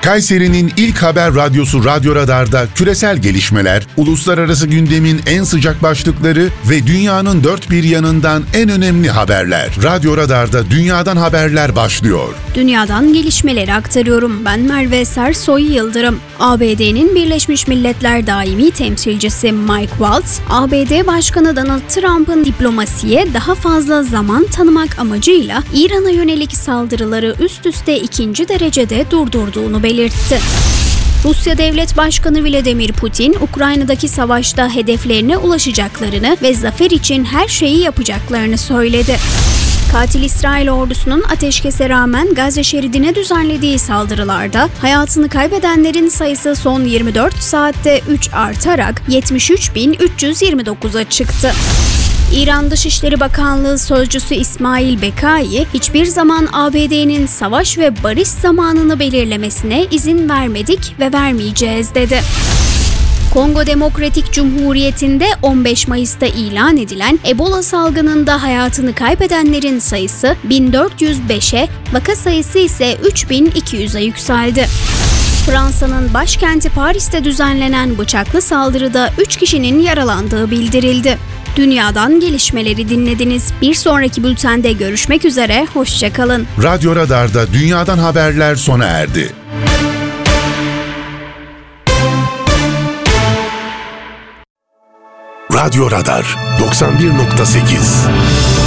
Kayseri'nin ilk haber radyosu Radyo Radar'da küresel gelişmeler, uluslararası gündemin en sıcak başlıkları ve dünyanın dört bir yanından en önemli haberler. Radyo Radar'da dünyadan haberler başlıyor. Dünyadan gelişmeleri aktarıyorum. Ben Merve Sersoy Yıldırım. ABD'nin Birleşmiş Milletler Daimi Temsilcisi Mike Waltz, ABD Başkanı Donald Trump'ın diplomasiye daha fazla zaman tanımak amacıyla İran'a yönelik saldırıları üst üste ikinci derecede durdurduğunu belirtti. Rusya Devlet Başkanı Vladimir Putin, Ukrayna'daki savaşta hedeflerine ulaşacaklarını ve zafer için her şeyi yapacaklarını söyledi. Katil İsrail ordusunun ateşkese rağmen Gazze şeridine düzenlediği saldırılarda hayatını kaybedenlerin sayısı son 24 saatte 3 artarak 73.329'a çıktı. İran Dışişleri Bakanlığı Sözcüsü İsmail Bekai, hiçbir zaman ABD'nin savaş ve barış zamanını belirlemesine izin vermedik ve vermeyeceğiz dedi. Kongo Demokratik Cumhuriyeti'nde 15 Mayıs'ta ilan edilen Ebola salgınında hayatını kaybedenlerin sayısı 1405'e, vaka sayısı ise 3200'e yükseldi. Fransa'nın başkenti Paris'te düzenlenen bıçaklı saldırıda 3 kişinin yaralandığı bildirildi. Dünyadan gelişmeleri dinlediniz. Bir sonraki bültende görüşmek üzere, hoşça kalın. Radyo Radar'da dünyadan haberler sona erdi. Radyo Radar 91.8